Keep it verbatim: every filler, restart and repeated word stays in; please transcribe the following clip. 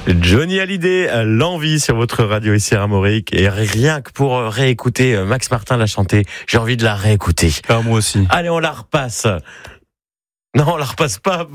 Johnny Hallyday, l'envie sur votre radio ici à Armorique. Et rien que pour réécouter Max Martin la chanter, j'ai envie de la réécouter. Ah, moi aussi. Allez, on la repasse. Non, on la repasse pas.